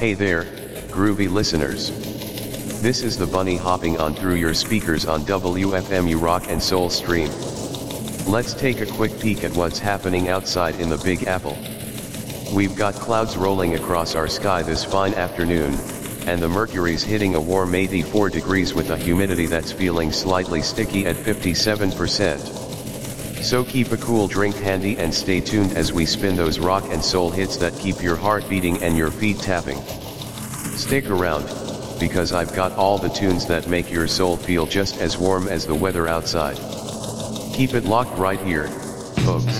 Hey there, groovy listeners. This is the bunny hopping on through your speakers on WFMU Rock and Soul Stream. Let's take a quick peek at what's happening outside in the Big Apple. We've got clouds rolling across our sky this fine afternoon, and the mercury's hitting a warm 84 degrees with a humidity that's feeling slightly sticky at 57%. So keep a cool drink handy and stay tuned as we spin those rock and soul hits that keep your heart beating and your feet tapping. Stick around, because I've got all the tunes that make your soul feel just as warm as the weather outside. Keep it locked right here, folks.